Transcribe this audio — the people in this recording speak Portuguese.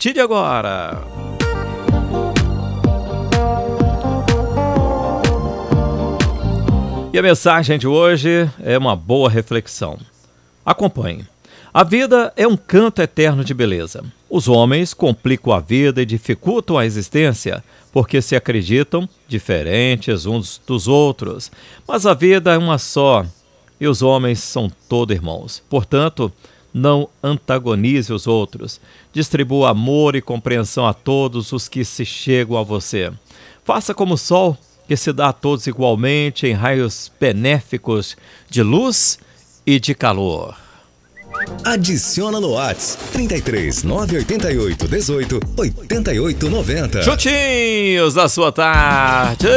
partir de agora. E a mensagem de hoje é uma boa reflexão. Acompanhe. A vida é um canto eterno de beleza. Os homens complicam a vida e dificultam a existência porque se acreditam diferentes uns dos outros. Mas a vida é uma só e os homens são todos irmãos. Portanto, não antagonize os outros. Distribua amor e compreensão a todos os que se chegam a você. Faça como o sol, que se dá a todos igualmente em raios benéficos de luz e de calor. Adiciona no WhatsApp 33 988 18 88 90. Juntinhos da sua tarde.